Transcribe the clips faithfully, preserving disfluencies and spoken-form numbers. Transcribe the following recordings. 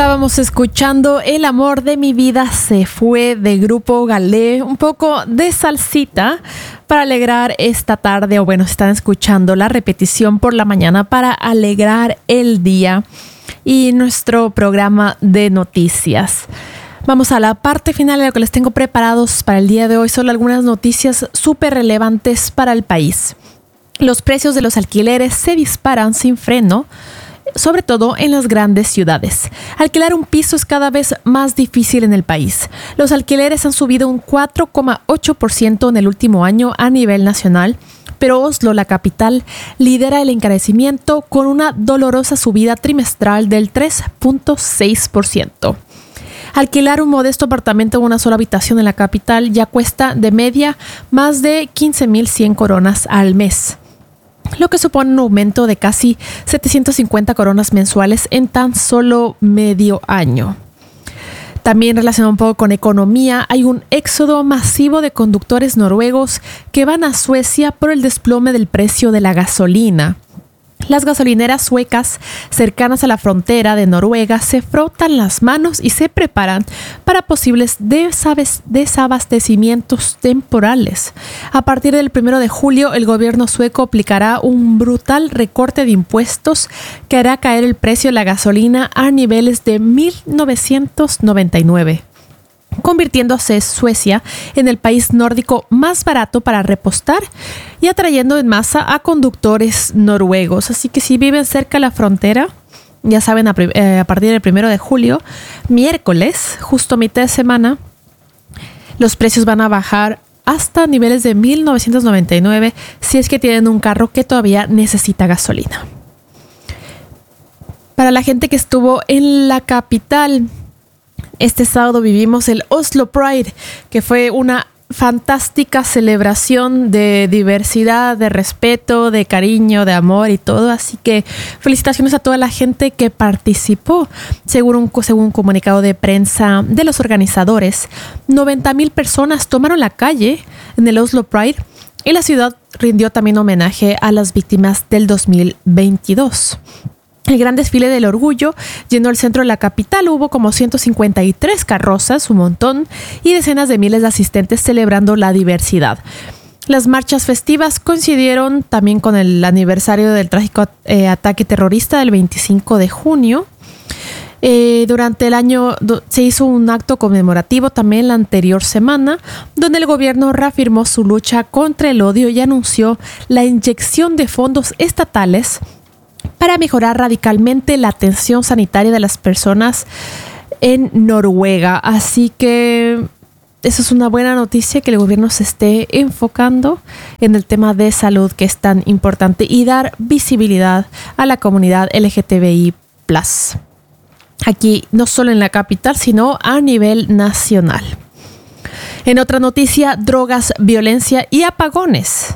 Estábamos escuchando El amor de mi vida se fue de Grupo Galé, un poco de salsita para alegrar esta tarde, o bueno, están escuchando la repetición por la mañana para alegrar el día y nuestro programa de noticias. Vamos a la parte final de lo que les tengo preparados para el día de hoy. Son algunas noticias súper relevantes para el país. Los precios de los alquileres se disparan sin freno, sobre todo en las grandes ciudades. Alquilar un piso es cada vez más difícil en el país. Los alquileres han subido un cuatro coma ocho por ciento en el último año a nivel nacional, pero Oslo, la capital, lidera el encarecimiento con una dolorosa subida trimestral del tres punto seis por ciento. Alquilar un modesto apartamento en una sola habitación en la capital ya cuesta de media más de quince mil cien coronas al mes, lo que supone un aumento de casi setecientas cincuenta coronas mensuales en tan solo medio año. También relacionado un poco con economía, hay un éxodo masivo de conductores noruegos que van a Suecia por el desplome del precio de la gasolina. Las gasolineras suecas cercanas a la frontera de Noruega se frotan las manos y se preparan para posibles desabastecimientos temporales. A partir del primero de julio, el gobierno sueco aplicará un brutal recorte de impuestos que hará caer el precio de la gasolina a niveles de mil novecientos noventa y nueve. Convirtiéndose Suecia en el país nórdico más barato para repostar y atrayendo en masa a conductores noruegos. Así que si viven cerca de la frontera, ya saben, a, eh, a partir del primero de julio, miércoles, justo a mitad de semana, los precios van a bajar hasta niveles de mil novecientos noventa y nueve si es que tienen un carro que todavía necesita gasolina. Para la gente que estuvo en la capital, este sábado vivimos el Oslo Pride, que fue una fantástica celebración de diversidad, de respeto, de cariño, de amor y todo. Así que felicitaciones a toda la gente que participó. Según un, según un comunicado de prensa de los organizadores, noventa mil personas tomaron la calle en el Oslo Pride y la ciudad rindió también homenaje a las víctimas del dos mil veintidós. El gran desfile del orgullo llenó el centro de la capital. Hubo como ciento cincuenta y tres carrozas, un montón, y decenas de miles de asistentes celebrando la diversidad. Las marchas festivas coincidieron también con el aniversario del trágico eh, ataque terrorista del veinticinco de junio. Eh, durante el año do, se hizo un acto conmemorativo también la anterior semana, donde el gobierno reafirmó su lucha contra el odio y anunció la inyección de fondos estatales para mejorar radicalmente la atención sanitaria de las personas en Noruega. Así que eso es una buena noticia, que el gobierno se esté enfocando en el tema de salud, que es tan importante, y dar visibilidad a la comunidad L G T B I plus. Aquí, no solo en la capital, sino a nivel nacional. En otra noticia, drogas, violencia y apagones.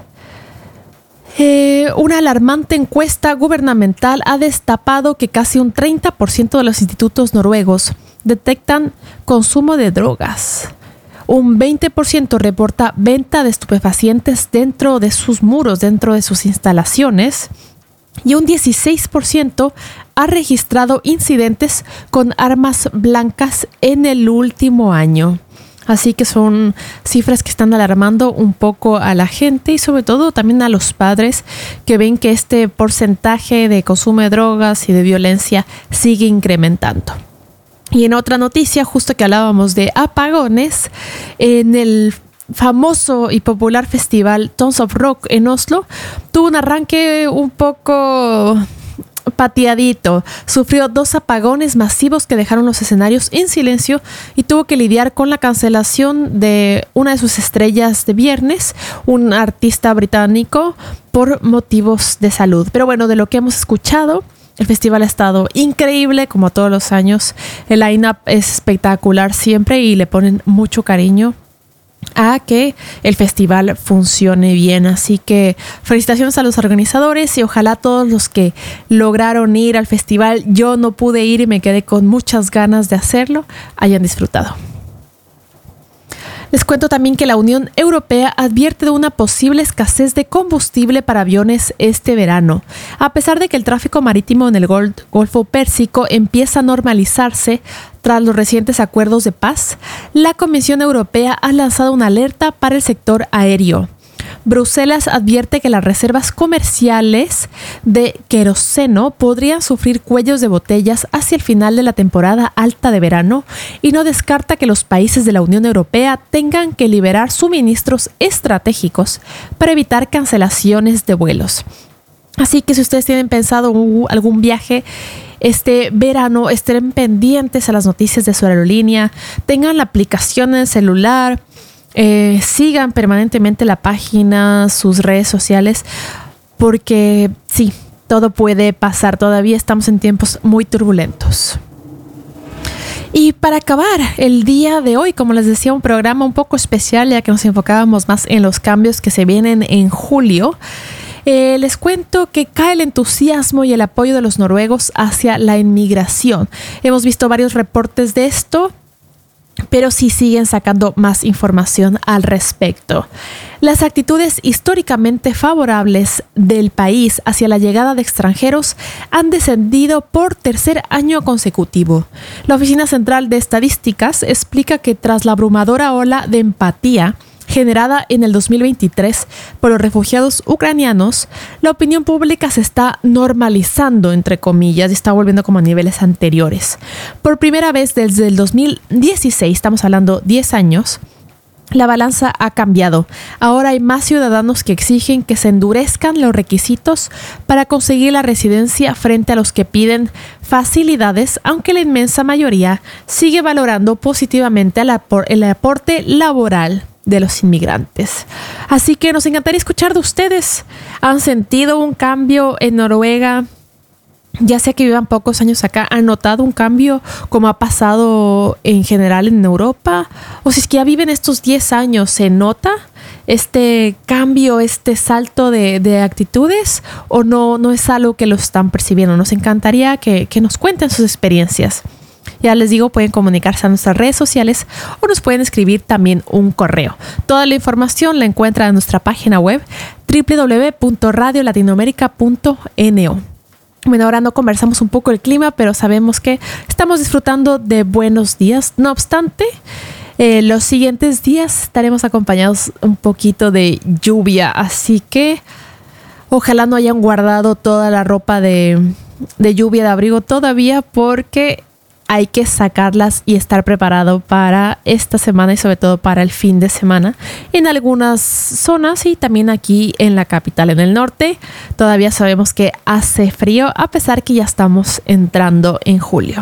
Eh, una alarmante encuesta gubernamental ha destapado que casi un treinta por ciento de los institutos noruegos detectan consumo de drogas. Un veinte por ciento reporta venta de estupefacientes dentro de sus muros, dentro de sus instalaciones. Y un dieciséis por ciento ha registrado incidentes con armas blancas en el último año. Así que son cifras que están alarmando un poco a la gente y sobre todo también a los padres, que ven que este porcentaje de consumo de drogas y de violencia sigue incrementando. Y en otra noticia, justo que hablábamos de apagones, en el famoso y popular festival Tons of Rock en Oslo, tuvo un arranque un poco pateadito. Sufrió dos apagones masivos que dejaron los escenarios en silencio y tuvo que lidiar con la cancelación de una de sus estrellas de viernes, un artista británico, por motivos de salud. Pero bueno, de lo que hemos escuchado, el festival ha estado increíble, como todos los años. El line-up es espectacular siempre y le ponen mucho cariño a que el festival funcione bien. Así que felicitaciones a los organizadores y ojalá todos los que lograron ir al festival, yo no pude ir y me quedé con muchas ganas de hacerlo, hayan disfrutado. Les cuento también que la Unión Europea advierte de una posible escasez de combustible para aviones este verano. A pesar de que el tráfico marítimo en el Gol- Golfo Pérsico empieza a normalizarse tras los recientes acuerdos de paz, la Comisión Europea ha lanzado una alerta para el sector aéreo. Bruselas advierte que las reservas comerciales de queroseno podrían sufrir cuellos de botellas hacia el final de la temporada alta de verano y no descarta que los países de la Unión Europea tengan que liberar suministros estratégicos para evitar cancelaciones de vuelos. Así que si ustedes tienen pensado uh, algún viaje este verano, estén pendientes a las noticias de su aerolínea, tengan la aplicación en el celular. Eh, sigan permanentemente la página, sus redes sociales, porque sí, todo puede pasar. Todavía estamos en tiempos muy turbulentos. Y para acabar el día de hoy, como les decía, un programa un poco especial, ya que nos enfocábamos más en los cambios que se vienen en julio. Eh, les cuento que cae el entusiasmo y el apoyo de los noruegos hacia la inmigración. Hemos visto varios reportes de esto, pero sí siguen sacando más información al respecto. Las actitudes históricamente favorables del país hacia la llegada de extranjeros han descendido por tercer año consecutivo. La Oficina Central de Estadísticas explica que tras la abrumadora ola de empatía generada en el dos mil veintitrés por los refugiados ucranianos, la opinión pública se está normalizando, entre comillas, y está volviendo como a niveles anteriores. Por primera vez desde el dos mil dieciséis, estamos hablando diez años, la balanza ha cambiado. Ahora hay más ciudadanos que exigen que se endurezcan los requisitos para conseguir la residencia frente a los que piden facilidades, aunque la inmensa mayoría sigue valorando positivamente el, apor- el aporte laboral de los inmigrantes. Así que nos encantaría escuchar de ustedes. ¿Han sentido un cambio en Noruega? Ya sea que vivan pocos años acá, ¿han notado un cambio como ha pasado en general en Europa? O si es que ya viven estos diez años, ¿se nota este cambio, este salto de, de actitudes? ¿O no, no es algo que lo están percibiendo? Nos encantaría que, que nos cuenten sus experiencias. Ya les digo, pueden comunicarse a nuestras redes sociales o nos pueden escribir también un correo. Toda la información la encuentran en nuestra página web doble u doble u doble u punto radio latinoamerica punto no. Bueno, ahora no conversamos un poco el clima, pero sabemos que estamos disfrutando de buenos días. No obstante, eh, los siguientes días estaremos acompañados un poquito de lluvia, así que ojalá no hayan guardado toda la ropa de, de lluvia, de abrigo todavía, porque hay que sacarlas y estar preparado para esta semana y sobre todo para el fin de semana. En algunas zonas y también aquí en la capital, en el norte, todavía sabemos que hace frío, a pesar que ya estamos entrando en julio.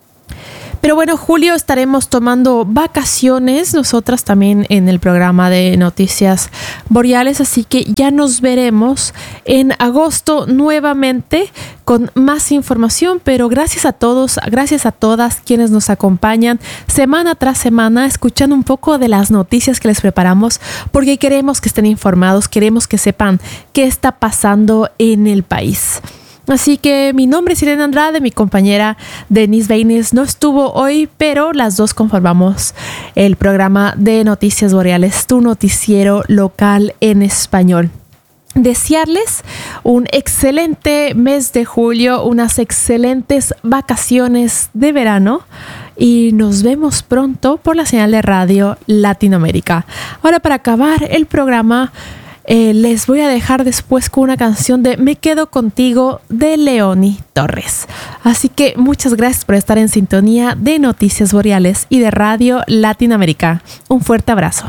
Pero bueno, julio estaremos tomando vacaciones, nosotras también en el programa de Noticias Boreales, así que ya nos veremos en agosto nuevamente con más información, pero gracias a todos, gracias a todas quienes nos acompañan semana tras semana, escuchando un poco de las noticias que les preparamos, porque queremos que estén informados, queremos que sepan qué está pasando en el país. Así que mi nombre es Irene Andrade, mi compañera Denise Baines no estuvo hoy, pero las dos conformamos el programa de Noticias Boreales, tu noticiero local en español. Desearles un excelente mes de julio, unas excelentes vacaciones de verano y nos vemos pronto por la señal de Radio Latinoamérica. Ahora, para acabar el programa, Eh, les voy a dejar después con una canción de Me Quedo Contigo de Leoni Torres. Así que muchas gracias por estar en sintonía de Noticias Boreales y de Radio Latinoamérica. Un fuerte abrazo.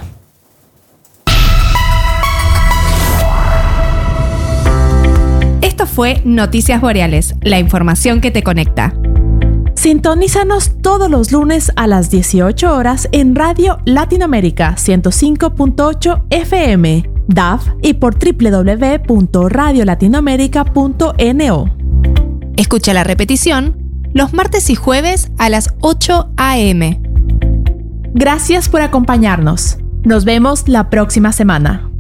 Esto fue Noticias Boreales, la información que te conecta. Sintonízanos todos los lunes a las dieciocho horas en Radio Latinoamérica ciento cinco punto ocho F M, D A F y por doble u doble u doble u punto radio latinoamérica punto no. Escucha la repetición los martes y jueves a las ocho a eme. Gracias por acompañarnos. Nos vemos la próxima semana.